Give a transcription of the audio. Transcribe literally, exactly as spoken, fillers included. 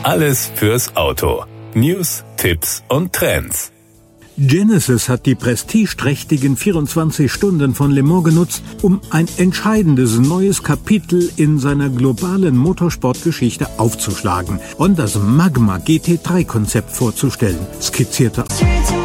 Alles fürs Auto. News, Tipps und Trends. Genesis hat die prestigeträchtigen vierundzwanzig Stunden von Le Mans genutzt, um ein entscheidendes neues Kapitel in seiner globalen Motorsportgeschichte aufzuschlagen und das Magma G T drei Konzept vorzustellen, skizzierte